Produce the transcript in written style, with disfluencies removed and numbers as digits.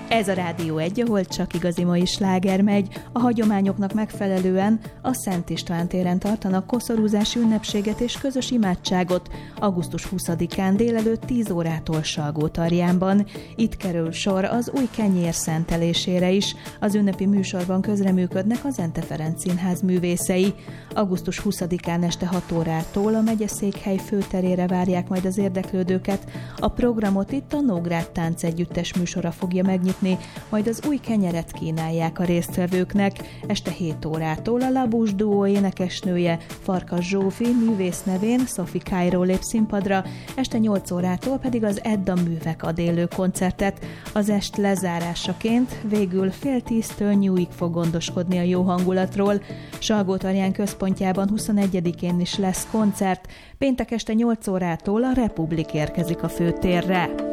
Ez a Rádió 1, ahol csak igazi mai sláger megy. A hagyományoknak megfelelően a Szent István téren tartanak koszorúzási ünnepséget és közös imádságot augusztus 20-án délelőtt 10 órától Salgótarjánban. Itt kerül sor az új kenyér szentelésére is. Az ünnepi műsorban közreműködnek a Zente Ferenc Színház művészei. Augusztus 20-án este 6 órától a megyeszékhely főterére várják majd az érdeklődőket. A programot itt a Nógrád Tánc Együttes műsora fogja megnyitni, majd az új kenyeret kínálják a résztvevőknek. Este 7 órától a Labus Duó énekesnője, Farkas Zsófi művész nevén Sophie Cairo lép színpadra, este 8 órától pedig az Edda Művek ad élő koncertet. Az est lezárásaként végül 9:30-től Newig fog gondoskodni a jó hangulatról. Salgótarján központjában 21-én is lesz koncert. Péntek este 8 órától a Republik érkezik a főtérre.